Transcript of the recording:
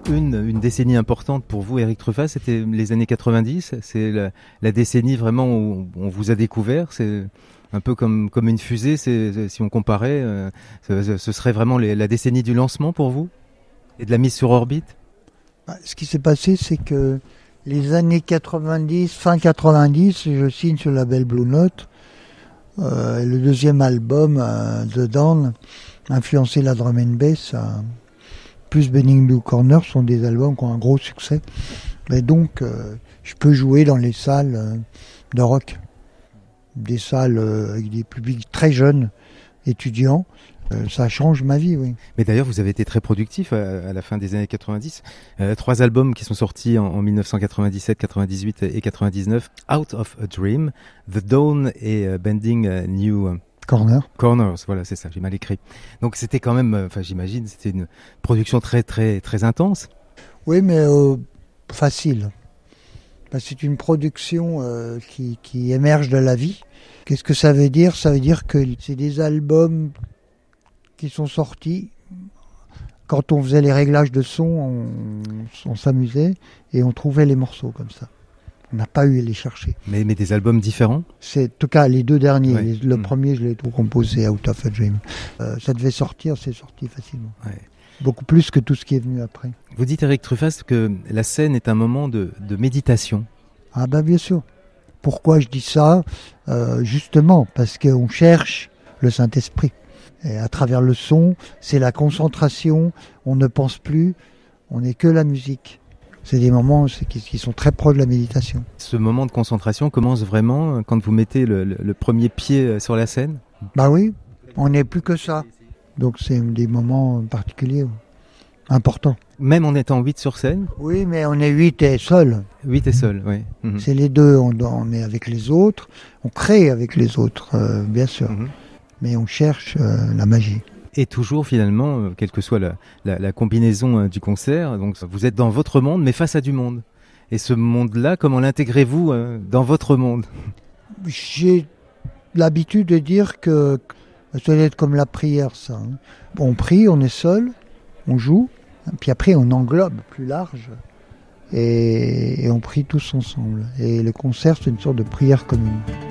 Une décennie importante pour vous, Eric Truffaz, c'était les années 90. C'est la décennie vraiment où on vous a découvert. C'est un peu comme une fusée. Si on comparait, ce serait vraiment la décennie du lancement pour vous et de la mise sur orbite. Ce qui s'est passé, c'est que les années 90, fin 90, je signe sur le label Blue Note. Le deuxième album, The Dawn, influencé la drum and bass, plus Bending Blue Corner, sont des albums qui ont un gros succès. Et donc, je peux jouer dans les salles de rock. Des salles avec des publics très jeunes, étudiants. Ça change ma vie, oui. Mais d'ailleurs, vous avez été très productif à la fin des années 90. 3 albums qui sont sortis en 1997, 98 et 99. Out of a Dream, The Dawn et Bending New Corners, voilà, c'est ça, j'ai mal écrit. Donc c'était quand même, j'imagine, c'était une production très, très, très intense. Oui, mais facile. C'est une production qui émerge de la vie. Qu'est-ce que ça veut dire ? Ça veut dire que c'est des albums qui sont sortis. Quand on faisait les réglages de son, on s'amusait et on trouvait les morceaux comme ça. On n'a pas eu à les chercher. Mais des albums différents ? C'est en tout cas les 2 derniers. Ouais. Le premier, je l'ai tout composé, Out of a Dream. Ça devait sortir, c'est sorti facilement. Ouais. Beaucoup plus que tout ce qui est venu après. Vous dites, Eric Truffaz, que la scène est un moment de méditation. Ah ben bien sûr. Pourquoi je dis ça ? Justement, parce qu'on cherche le Saint-Esprit. Et à travers le son, c'est la concentration, on ne pense plus, on n'est que la musique. C'est des moments qui sont très proches de la méditation. Ce moment de concentration commence vraiment quand vous mettez le premier pied sur la scène ? Bah oui, on n'est plus que ça. Donc c'est des moments particuliers, importants. Même en étant 8 sur scène ? Oui, mais on est 8 et seul. 8 et seul, oui. Mm-hmm. C'est les deux, on est avec les autres, on crée avec les autres, bien sûr. Mm-hmm. Mais on cherche la magie. Et toujours finalement, quelle que soit la combinaison du concert, donc vous êtes dans votre monde, mais face à du monde. Et ce monde-là, comment l'intégrez-vous dans votre monde ? J'ai l'habitude de dire que ça doit être comme la prière, ça. Hein. On prie, on est seul, on joue, puis après on englobe plus large et on prie tous ensemble. Et le concert, c'est une sorte de prière commune.